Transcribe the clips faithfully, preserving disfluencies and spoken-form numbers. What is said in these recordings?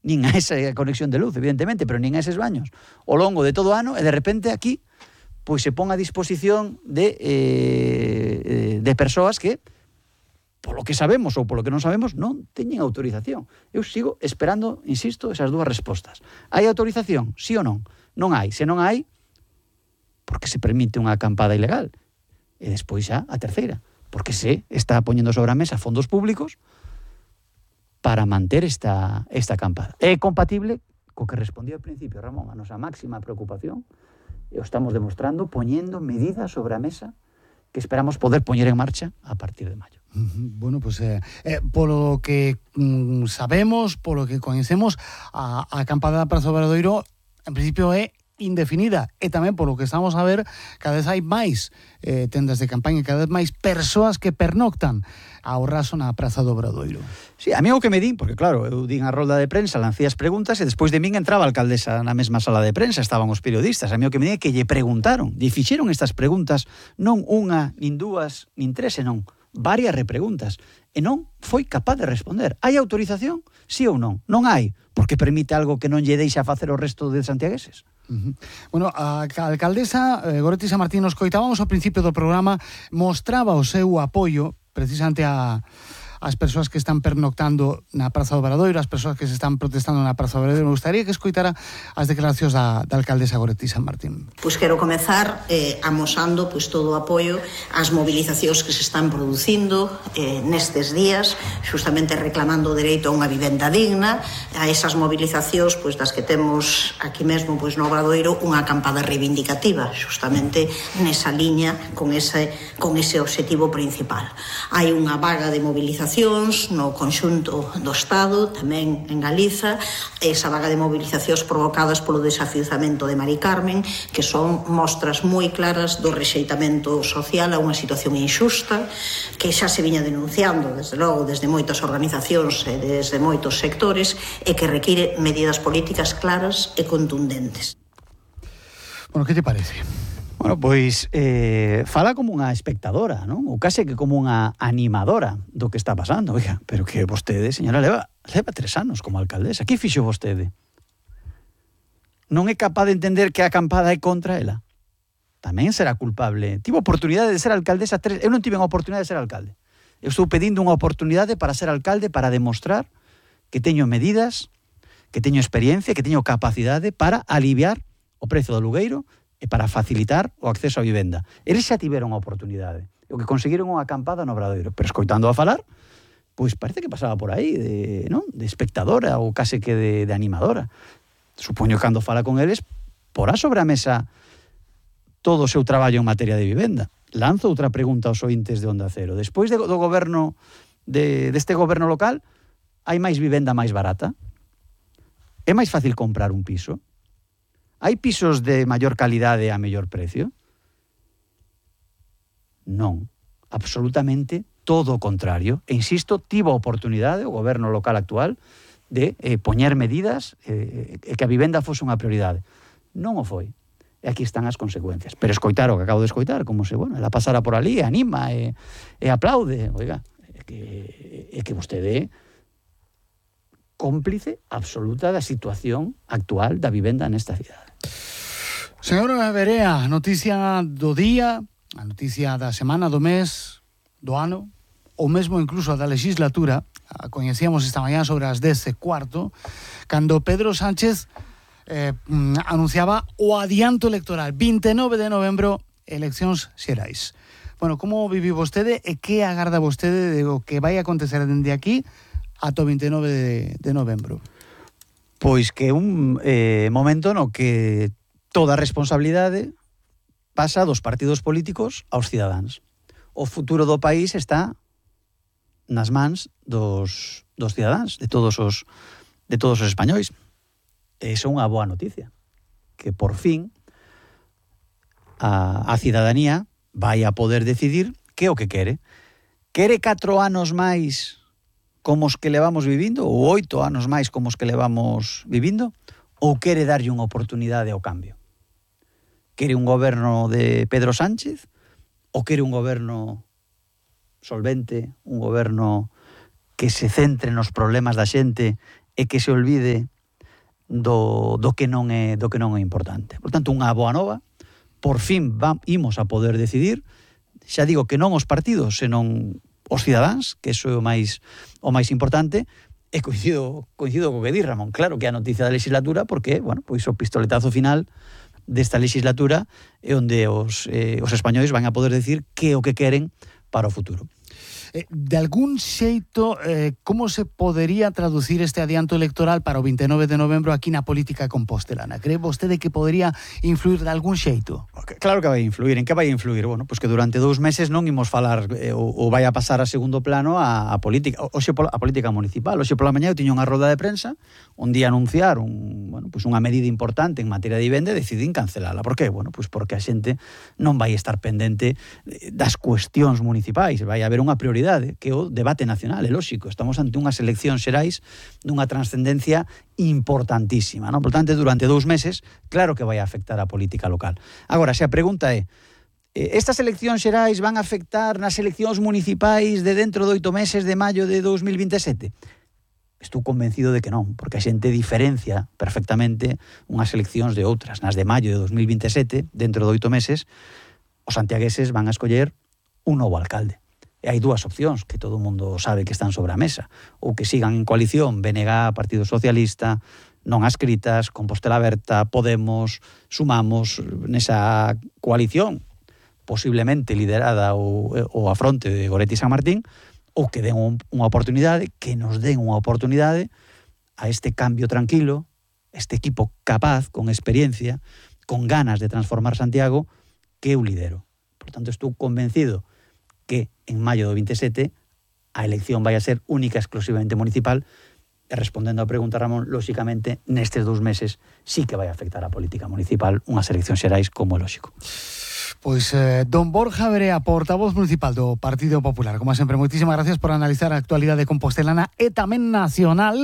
nin a esa conexión de luz, evidentemente, pero nin a eses baños ao longo de todo o ano, e de repente aquí pois se pon a disposición de eh, de persoas que, polo que sabemos ou polo que non sabemos, non teñen autorización. Eu sigo esperando, insisto, esas dúas respostas. Hai autorización? Sí ou non? Non hai. Se non hai, porque se permite unha acampada ilegal. E despois xa a terceira, porque se está poñendo sobre a mesa fondos públicos para manter esta, esta acampada. É compatible co que respondía ao principio, Ramón, a nosa máxima preocupación, e o estamos demostrando poñendo medidas sobre a mesa que esperamos poder poñer en marcha a partir de maio. Bueno, pues eh, eh, polo que mm, sabemos, polo que coñecemos, a, a acampada da Praza do Obradoiro en principio é indefinida, e tamén polo que estamos a ver, cada vez hai máis eh, tendas de campaña, cada vez máis persoas que pernoctan ao raso na Praza do Obradoiro. Sí, a mí o que me din, porque claro, eu din a rolda de prensa, lancei as preguntas e despois de min entraba a alcaldesa na mesma sala de prensa, estaban os periodistas, a mí o que me din é que lle preguntaron, lle fixeron estas preguntas, non unha, nin dúas, nin tres, senón varias repreguntas, e non foi capaz de responder. Hai autorización? Sí ou non? Non hai, porque permite algo que non lle deixa facer o resto de santiagueses. Uh-huh. Bueno, a alcaldesa eh, Goretti Samartín, nos coitábamos ao principio do programa, mostraba o seu apoio precisamente a as persoas que están pernoctando na Praza do Obradoiro, as persoas que se están protestando na Praza do Obradoiro. Me gustaría que escoitara as declaracións da, da alcaldesa Goretti Samartín. Pois quero comezar eh, amosando pois, todo o apoio ás mobilizacións que se están producindo eh, nestes días, justamente reclamando o dereito a unha vivenda digna, a esas mobilizacións pois, das que temos aquí mesmo pois, no Obradoiro unha acampada reivindicativa, justamente nesa liña con ese, con ese objetivo principal. Hai unha vaga de mobilizacións no conxunto do Estado, tamén en Galiza, esa vaga de mobilizacións provocadas polo desafiuzamento de Mari Carmen, que son mostras moi claras do rexeitamento social a unha situación injusta, que xa se viña denunciando, desde logo, desde moitas organizacións e desde moitos sectores, e que require medidas políticas claras e contundentes. Bueno, que te parece? Bueno, pois eh, fala como unha espectadora, non? Ou case que como unha animadora do que está pasando. Oiga, pero que vostede, señora, leva, leva tres anos como alcaldesa. Que fixo vostede? Non é capaz de entender que a acampada é contra ela? Tamén será culpable. Tivo oportunidade de ser alcaldesa tres... Eu non tive unha oportunidade de ser alcalde. Eu estou pedindo unha oportunidade para ser alcalde, para demostrar que teño medidas, que teño experiencia, que teño capacidade para aliviar o prezo do alugueiro e para facilitar o acceso á vivenda. Eles xa tiveron a oportunidade. O que conseguiron unha acampada no Obradoiro. Pero escoitando a falar, pois parece que pasaba por aí, de, non? De espectadora ou case que de, de animadora. Supoño que cando fala con eles, porá sobre a mesa todo o seu traballo en materia de vivenda. Lanzo outra pregunta aos ointes de Onda Cero. Despois de, do goberno, de, deste goberno local, hai máis vivenda máis barata? É máis fácil comprar un piso? Hai pisos de maior calidade a mellor precio? Non. Absolutamente todo o contrario. E insisto, tivo a oportunidade o goberno local actual de eh, poñer medidas e eh, que a vivenda fose unha prioridade. Non o foi. E aquí están as consecuencias. Pero escoitar o que acabo de escoitar, como se, bueno, ela pasara por ali, anima e, e aplaude. Oiga, é que, é que vostede é cómplice absoluta da situación actual da vivenda nesta cidade. Señora Berea, noticia do día, a noticia da semana, do mes, do ano, ou mesmo incluso da legislatura, a coñecíamos esta mañá sobre as dez e cuarto, cando Pedro Sánchez eh, anunciaba o adianto electoral, vinte e nove de novembro, eleccións xerais. Bueno, como vive vostede e que agarda vostede de o que vai acontecer dende aquí ata o vinte e nove de, de novembro? Pois que un eh, momento no que toda a responsabilidade pasa dos partidos políticos aos cidadáns. O futuro do país está nas mans dos, dos cidadáns, de todos os de todos os españois. E iso é unha boa noticia, que por fin a, a cidadanía vai a poder decidir que é o que quere. Quere catro anos máis como os que levamos vivindo, ou oito anos máis como os que levamos vivindo, ou quere darlle unha oportunidade ao cambio? Quere un goberno de Pedro Sánchez ou quere un goberno solvente, un goberno que se centre nos problemas da xente e que se olvide do, do, que non é, do que non é importante. Por tanto, unha boa nova, por fin va, imos a poder decidir, xa digo que non os partidos, senón os cidadáns, que iso é o máis, o máis importante, e coincido, coincido co que di Ramón, claro que a noticia da legislatura, porque, bueno, pois o pistoletazo final desta legislatura é onde os, eh, os españois van a poder decir que o que queren para o futuro. De algún xeito, eh, como se podería traducir este adianto electoral para o veintinueve de novembro aquí na política compostelana? Cree vostede que podería influir de algún xeito? Claro que vai influir. En que vai influir? Bueno, pois pues que durante dous meses non imos falar eh, ou, ou vai a pasar a segundo plano a, a política, oxe a política municipal. Oxe pola mañá eu tiño unha roda de prensa onde ia anunciar un, bueno, pues unha medida importante en materia de vivenda e decidín cancelala. Por qué? Bueno, pois pues porque a xente non vai estar pendente das cuestións municipais, vai haber unha prioridade que é o debate nacional, é lóxico. Estamos ante unhas eleccións xerais dunha trascendencia importantísima, non? Por tanto, durante dous meses, claro que vai a afectar a política local. Agora, se a pregunta é, estas eleccións xerais van a afectar nas eleccións municipais de dentro de oito meses de maio de dos mil vinte e sete? Estou convencido de que non, porque a xente diferencia perfectamente unhas eleccións de outras. Nas de maio de dos mil vinte e sete, dentro de oito meses, os santiagueses van a escoller un novo alcalde. E hai dúas opcións que todo o mundo sabe que están sobre a mesa. Ou que sigan en coalición B N G, Partido Socialista, non adscritas, Compostela Aberta, Podemos, Sumamos, nesa coalición, posiblemente liderada ou, ou a fronte de Goretti San Martín, ou que den un, unha oportunidade, que nos den unha oportunidade a este cambio tranquilo, este equipo capaz, con experiencia, con ganas de transformar Santiago, que eu lidero. Por tanto, estou convencido que en maio do vinte e sete a elección vai a ser única e exclusivamente municipal, e respondendo á pregunta, Ramón, lóxicamente, nestes dous meses sí que vai afectar a política municipal unhas eleccións xerais como é lóxico. Pois eh, don Borja Verea, portavoz municipal do Partido Popular. Como sempre, moitísimas gracias por analizar a actualidade compostelana e tamén nacional.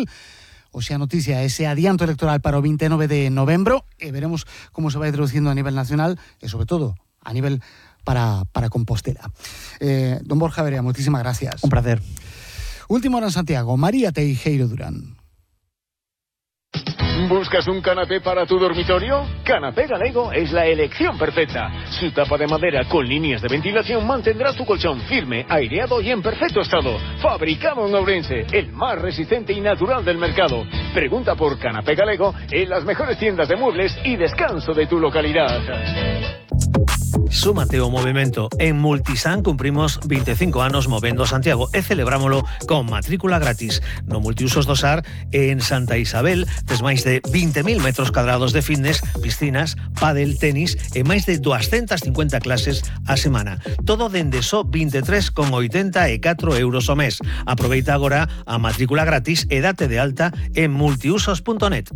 O sea, noticia, ese adianto electoral para o veintinueve de novembro, e veremos como se vai traducindo a nivel nacional e, sobre todo, a nivel para, para Compostela. Eh, don Borja Verea, muchísimas gracias. Un placer. Última hora en Santiago, María Teijeiro Durán. ¿Buscas un canapé para tu dormitorio? Canapé Galego es la elección perfecta. Su tapa de madera con líneas de ventilación mantendrá tu colchón firme, aireado y en perfecto estado. Fabricado en Ourense, el más resistente y natural del mercado. Pregunta por Canapé Galego en las mejores tiendas de muebles y descanso de tu localidad. Súmate ao movimento. En Multisan cumprimos veinticinco anos movendo Santiago e celebrámolo con matrícula gratis. No Multiusos do Sar, en Santa Isabel, tes máis de veinte mil metros cadrados de fitness, piscinas, pádel, tenis e máis de doscientas cincuenta clases a semana. Todo dende só veintitrés con oitenta e catro euros ao mes. Aproveita agora a matrícula gratis e date de alta en multiusos punto net.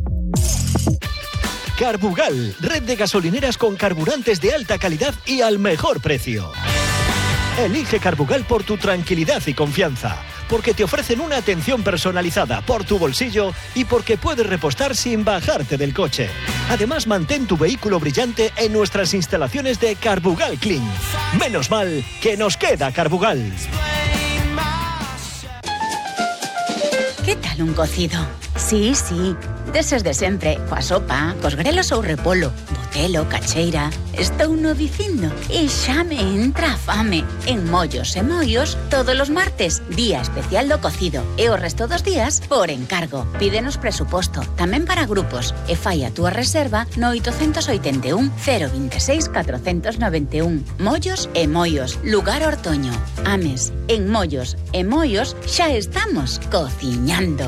Carbugal, red de gasolineras con carburantes de alta calidad y al mejor precio. Elige Carbugal por tu tranquilidad y confianza, porque te ofrecen una atención personalizada por tu bolsillo y porque puedes repostar sin bajarte del coche. Además, mantén tu vehículo brillante en nuestras instalaciones de Carbugal Clean. Menos mal que nos queda Carbugal. ¿Qué tal un cocido? Sí, sí, deses de sempre, coa sopa, cos grelos ou repolo, botelo, cacheira. Estou no dicindo e xa me entra a fame. En Mollos e Moios, todos os martes, día especial do cocido. E o resto dos días, por encargo. Pídenos presuposto, tamén para grupos. E fai a túa reserva no oito oito un, cero veintiséis, cuatrocientos noventa e un. Mollos e Moios, lugar Ortoño. Ames, en Mollos e Moios xa estamos cociñando.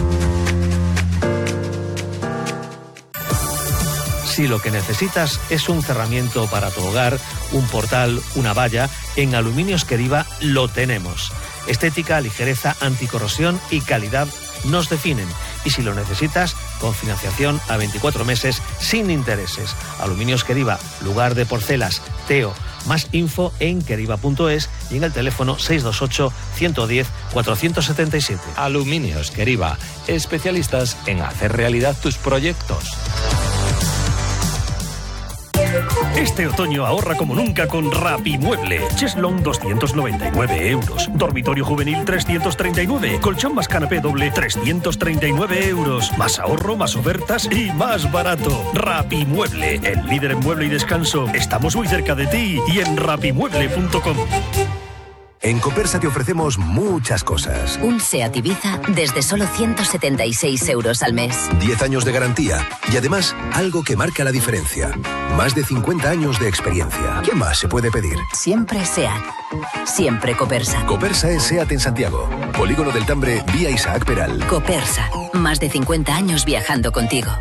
Si lo que necesitas es un cerramiento para tu hogar, un portal, una valla, en Aluminios Queriva lo tenemos. Estética, ligereza, anticorrosión y calidad nos definen. Y si lo necesitas, con financiación a veinticuatro meses sin intereses. Aluminios Queriva, lugar de porcelas, Teo. Más info en queriva punto es y en el teléfono seis dos ocho, uno uno cero, cuatro siete siete. Aluminios Queriva, especialistas en hacer realidad tus proyectos. Este otoño ahorra como nunca con Rapimueble. Cheslong doscientos noventa y nueve euros. Dormitorio juvenil trescientos treinta y nueve. Colchón más canapé doble trescientos treinta y nueve euros. Más ahorro, más ofertas y más barato. Rapimueble, el líder en mueble y descanso. Estamos muy cerca de ti y en rapimueble punto com. En Copersa te ofrecemos muchas cosas. Un SEAT Ibiza desde solo ciento setenta y seis euros al mes. diez años de garantía y además algo que marca la diferencia. Más de cincuenta años de experiencia. ¿Qué más se puede pedir? Siempre SEAT. Siempre Copersa. Copersa es SEAT en Santiago. Polígono del Tambre, vía Isaac Peral. Copersa. Más de cincuenta años viajando contigo.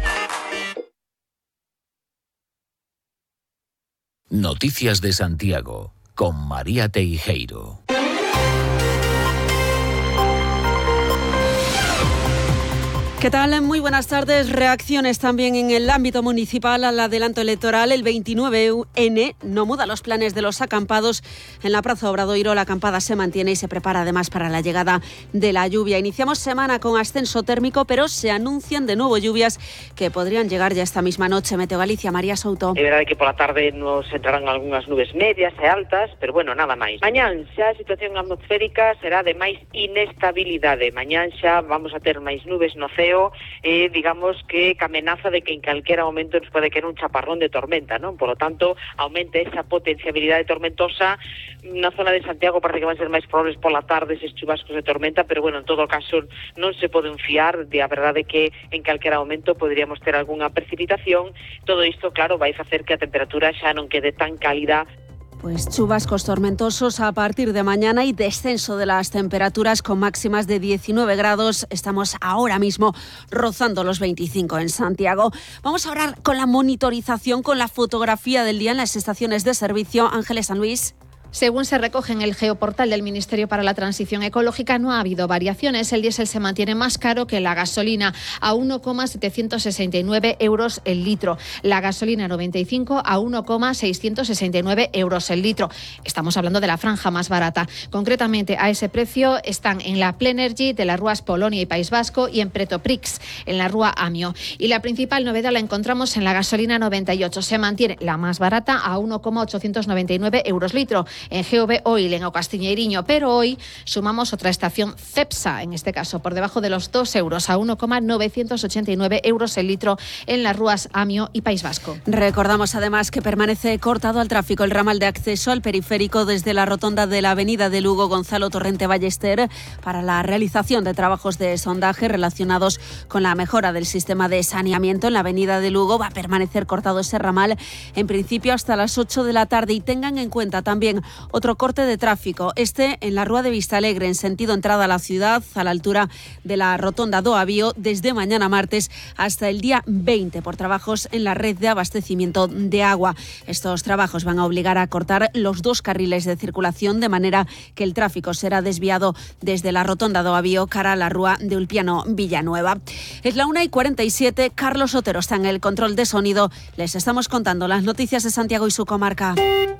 Noticias de Santiago con María Teijeiro. ¿Qué tal? Muy buenas tardes. Reacciones también en el ámbito municipal al adelanto electoral. El veintinueve ene no muda los planes de los acampados. En la Plaza Obradoiro la acampada se mantiene y se prepara además para la llegada de la lluvia. Iniciamos semana con ascenso térmico, pero se anuncian de nuevo lluvias que podrían llegar ya esta misma noche. Meteo Galicia, María Souto. É verdade que pola tarde nos entrarán algunhas nubes medias e altas, pero bueno, nada máis. Mañán xa a situación atmosférica será de máis inestabilidade. Mañán xa vamos a ter máis nubes no ceo. Eh, digamos que que amenaza de que en calquera momento nos pode caer un chaparrón de tormenta, non? Por lo tanto, aumenta esa potenciabilidade tormentosa. Na zona de Santiago parece que van ser máis probables pola tarde eses chubascos de tormenta, pero bueno, en todo caso non se poden fiar de a verdade que en calquera momento poderíamos ter algunha precipitación. Todo isto, claro, vai facer que a temperatura xa non quede tan cálida. Pues chubascos tormentosos a partir de mañana y descenso de las temperaturas con máximas de diecinueve grados. Estamos ahora mismo rozando los veinticinco en Santiago. Vamos a hablar con la monitorización, con la fotografía del día en las estaciones de servicio. Ángeles San Luis. Según se recoge en el geoportal del Ministerio para la Transición Ecológica, no ha habido variaciones. El diésel se mantiene más caro que la gasolina, a uno coma setecientos sesenta y nueve euros el litro. La gasolina noventa y cinco a uno coma seiscientos sesenta y nueve euros el litro. Estamos hablando de la franja más barata. Concretamente, a ese precio están en la Plenérgy de las Rúas Polonia y País Vasco y en Pretoprix, en la Rúa Amio. Y la principal novedad la encontramos en la gasolina noventa y ocho. Se mantiene la más barata a uno coma ochocientos noventa y nueve euros litro. En G O V Oil, en Ocastiñeiriño, pero hoy sumamos otra estación Cepsa, en este caso por debajo de los dos euros, a uno coma novecientos ochenta y nueve euros el litro en las Rúas Amio y País Vasco. Recordamos además que permanece cortado al tráfico el ramal de acceso al periférico desde la rotonda de la avenida de Lugo Gonzalo Torrente Ballester para la realización de trabajos de sondaje relacionados con la mejora del sistema de saneamiento en la avenida de Lugo. Va a permanecer cortado ese ramal en principio hasta las ocho de la tarde y tengan en cuenta también otro corte de tráfico, este en la Rúa de Vistalegre, en sentido entrada a la ciudad, a la altura de la rotonda do Avío, desde mañana martes hasta el día veinte, por trabajos en la red de abastecimiento de agua. Estos trabajos van a obligar a cortar los dos carriles de circulación, de manera que el tráfico será desviado desde la rotonda do Avío cara a la Rúa de Ulpiano Villanueva. Es la una y cuarenta y siete, Carlos Otero está en el control de sonido. Les estamos contando las noticias de Santiago y su comarca.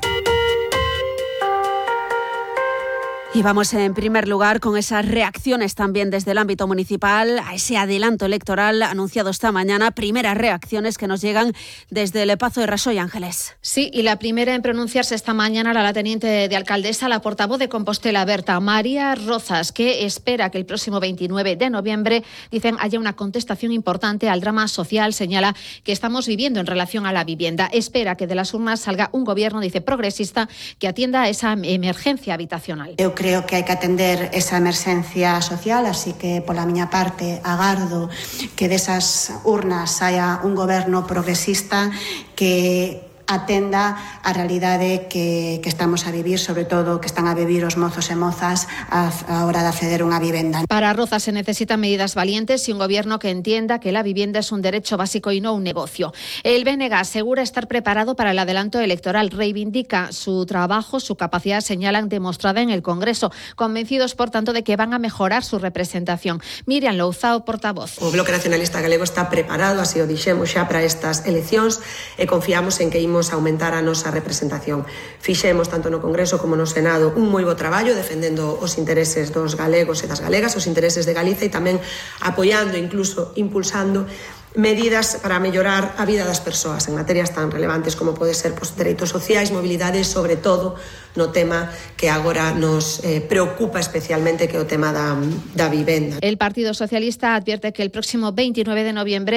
Y vamos en primer lugar con esas reacciones también desde el ámbito municipal a ese adelanto electoral anunciado esta mañana. Primeras reacciones que nos llegan desde el Pazo de Rasoy, Ángeles. Sí, y la primera en pronunciarse esta mañana era la teniente de alcaldesa, la portavoz de Compostela Berta, María Rozas, que espera que el próximo veintinueve de noviembre, dicen, haya una contestación importante al drama social, señala, que estamos viviendo en relación a la vivienda. Espera que de las urnas salga un gobierno, dice, progresista, que atienda a esa emergencia habitacional. Eu creo que hai que atender esa emerxencia social, así que pola miña parte agardo que desas urnas haya un goberno progresista que atenda a realidade que, que estamos a vivir, sobre todo que están a vivir os mozos e mozas a, a hora de acceder a unha vivenda. Para Rozas se necesitan medidas valientes y un gobierno que entienda que la vivienda es un derecho básico y no un negocio. El B N G asegura estar preparado para el adelanto electoral, reivindica su trabajo, su capacidad, señalan, demostrada en el Congreso, convencidos por tanto de que van a mejorar su representación. Miriam Louzao, portavoz. O Bloque Nacionalista Galego está preparado, así o dixemos xa, para estas eleccións e confiamos en que imos a aumentar a nosa representación. Fixemos tanto no Congreso como no Senado un moi bo traballo defendendo os intereses dos galegos e das galegas, os intereses de Galiza e tamén apoiando, incluso impulsando medidas para mellorar a vida das persoas en materias tan relevantes como pode ser pois, dereitos sociais, mobilidade, sobre todo no tema que agora nos eh, preocupa especialmente, que é o tema da, da vivenda. El Partido Socialista advierte que el próximo veintinueve de noviembre